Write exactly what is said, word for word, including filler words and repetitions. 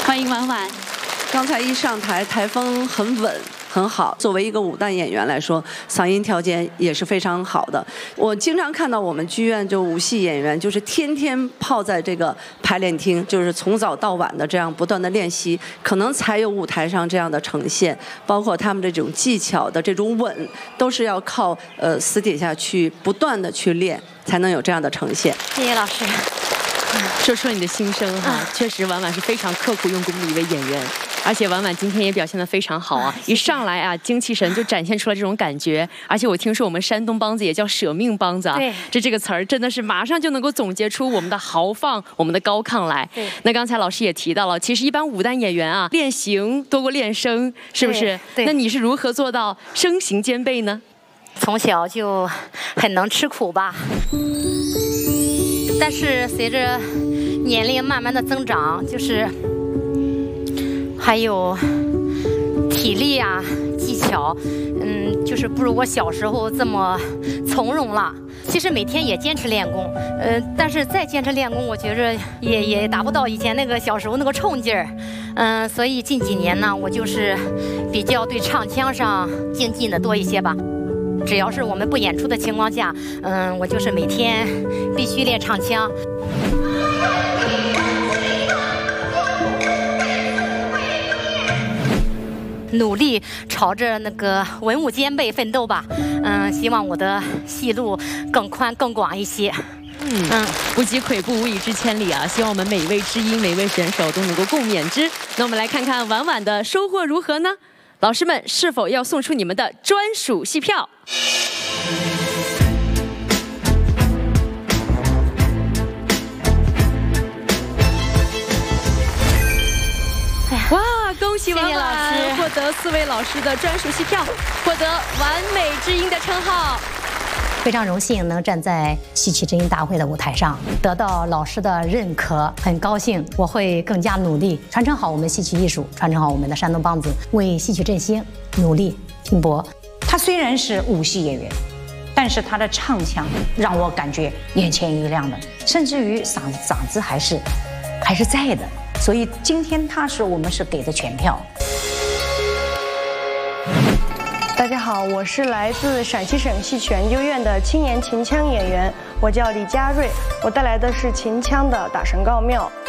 欢迎婉婉。 刚才一上台，台风很稳。 很好，作为一个武旦演员来说，嗓音条件也是非常好的。我经常看到我们剧院就武戏演员，就是天天泡在这个排练厅，就是从早到晚的这样不断的练习，可能才有舞台上这样的呈现。包括他们这种技巧的这种稳，都是要靠呃私底下去不断的去练，才能有这样的呈现。 谢谢老师。 说说你的心声哈，啊、确实婉婉是非常刻苦用功的一位演员。 而且婉婉今天也表现得非常好啊！一上来啊，精气神就展现出了这种感觉。而且我听说我们山东梆子也叫舍命梆子啊， 对， 这这个词儿真的是马上就能够总结出我们的豪放、我们的高亢来。 对， 那刚才老师也提到了，其实一般武旦演员啊，练形多过练声，是不是？ 对。对那你是如何做到声形兼备呢？ 从小就很能吃苦吧，但是随着年龄慢慢的增长，就是还有。 体力啊，技巧，嗯，就是不如我小时候这么从容了。其实每天也坚持练功，呃，但是再坚持练功，我觉着也也达不到以前那个小时候那个冲劲儿，嗯、呃，所以近几年呢，我就是比较对唱腔上精进的多一些吧。只要是我们不演出的情况下，嗯、呃，我就是每天必须练唱腔。 努力朝着那个文武兼备奋斗吧，嗯，希望我的戏路更宽更广一些。 嗯嗯，不积跬步，无以至千里啊！希望我们每位知音、每位选手都能够共勉之。那我们来看看婉婉的收获如何呢？老师们是否要送出你们的专属戏票？哇！ 恭喜婉婉获得四位老师的专属戏票，获得完美知音的称号。 非常荣幸能站在戏曲知音大会的舞台上，得到老师的认可，很高兴。我会更加努力，传承好我们戏曲艺术，传承好我们的山东梆子，为戏曲振兴努力拼搏。 他虽然是武戏演员，但是他的唱腔让我感觉眼前一亮的，甚至于嗓嗓子还是还是在的。 所以今天他是我们是给的全票。 大家好，我是来自陕西省戏曲研究院的青年秦腔演员，我叫李佳瑞，我带来的是秦腔的《打神告庙》。